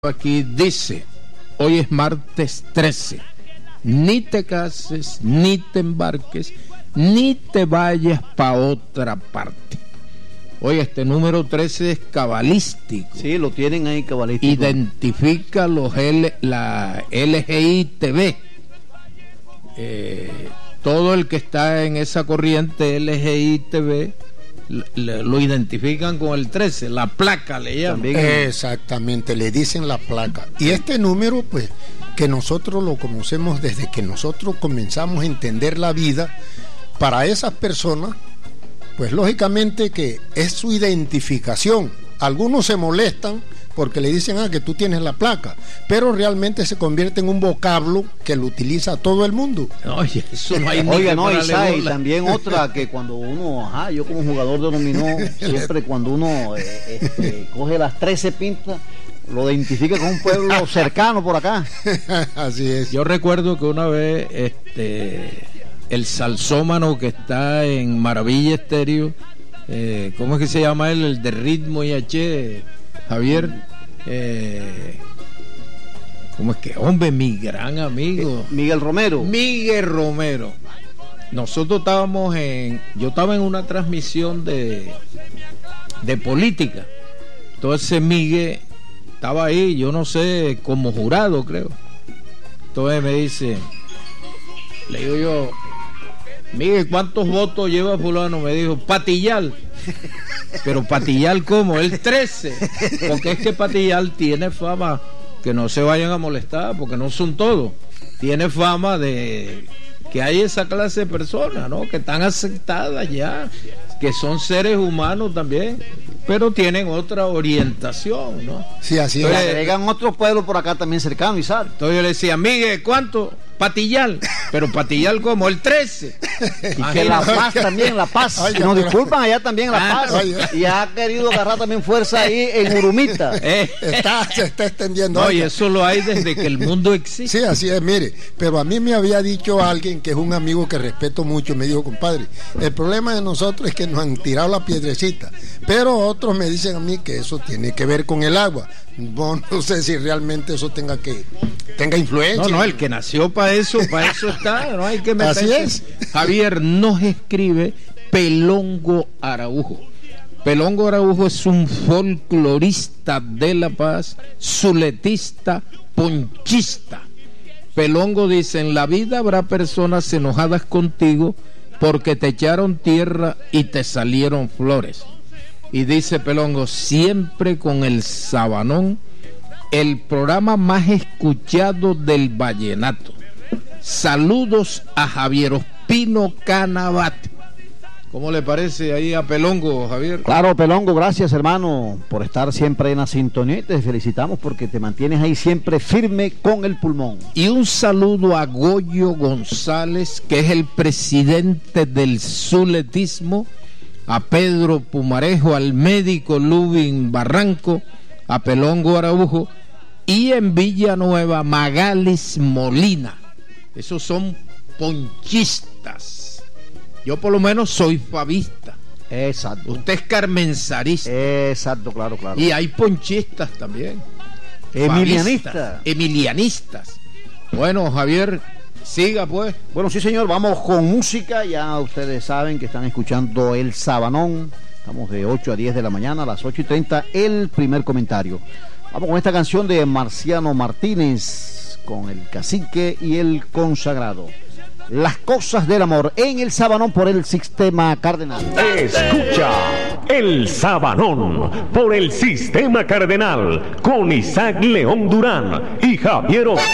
Aquí dice, hoy es martes 13, ni te cases, ni te embarques, ni te vayas para otra parte. Oye, este número 13 es cabalístico. Sí, lo tienen ahí cabalístico. Identifica la LGITB. Todo el que está en esa corriente LGITB lo identifican con el 13, la placa le llaman. Exactamente, le dicen la placa. Y este número, pues, que nosotros lo conocemos desde que nosotros comenzamos a entender la vida, para esas personas, pues lógicamente que es su identificación. Algunos se molestan porque le dicen que tú tienes la placa, pero realmente se convierte en un vocablo que lo utiliza todo el mundo. Oye, eso no hay ni Oiga, que no, pararle y bola. también otra que cuando uno, yo como jugador de dominó, siempre cuando uno coge las 13 pintas, lo identifica con un pueblo cercano por acá. Así es. Yo recuerdo que una vez el salsómano que está en Maravilla Estéreo, ¿cómo es que se llama él? El de Ritmo y H, Javier, ¿cómo es que? Hombre, mi gran amigo Miguel Romero. Miguel Romero. Nosotros yo estaba en una transmisión de política. Entonces Miguel estaba ahí, yo no sé, como jurado creo. Entonces me dice, le digo yo, Miguel, ¿cuántos votos lleva fulano? Me dijo, Patillal. Pero Patillal, ¿cómo? El 13. Porque es que Patillal tiene fama, que no se vayan a molestar, porque no son todos. Tiene fama de que hay esa clase de personas, ¿no? Que están aceptadas ya, que son seres humanos también, pero tienen otra orientación, ¿no? Sí, así Entonces, es. llegan otros pueblos por acá también cercanos, y sabe. Entonces yo le decía, Miguel, ¿cuánto? Patillal. Pero Patillal, ¿cómo? El 13. Y que La Paz también, La Paz. Oye, Nos pero- disculpan allá también en La Paz. Oye. Y ha querido agarrar también fuerza ahí en Urumita. Se está extendiendo. No, y Oiga. eso lo hay desde que el mundo existe. Sí, así es, mire, pero a mí me había dicho alguien que es un amigo que respeto mucho, me dijo, compadre, el problema de nosotros es que nos han tirado la piedrecita, pero otros me dicen a mí que eso tiene que ver con el agua. No sé si realmente eso tenga influencia. No, el que nació para eso está, no hay que meterse. Así es. Javier nos escribe Pelongo Araujo. Pelongo Araujo es un folclorista de La Paz, zuletista, ponchista. Pelongo dice, en la vida habrá personas enojadas contigo porque te echaron tierra y te salieron flores. Y dice Pelongo, siempre con el Sabanón, el programa más escuchado del vallenato. Saludos a Javier Ospino Canabate. ¿Cómo le parece ahí a Pelongo, Javier? Claro, Pelongo, gracias hermano por estar siempre en la sintonía y te felicitamos porque te mantienes ahí siempre firme con el pulmón. Y un saludo a Goyo González, que es el presidente del zuletismo, a Pedro Pumarejo, al médico Lubin Barranco, a Pelongo Araujo, y en Villanueva Magalis Molina. Esos son ponchistas. Yo por lo menos soy favista. Exacto. Usted es carmenzarista. Exacto, claro. Y hay ponchistas también. Emilianista. Favistas, emilianistas. Bueno, Javier, siga pues. Bueno, sí señor, vamos con música. Ya ustedes saben que están escuchando El Sabanón. Estamos de 8 a 10 de la mañana, a las 8:30, el primer comentario. Vamos con esta canción de Marciano Martínez, con el Cacique y el Consagrado. Las cosas del amor en El Sabanón por el Sistema Cardenal. Escucha El Sabanón por el Sistema Cardenal con Isaac León Durán y Javier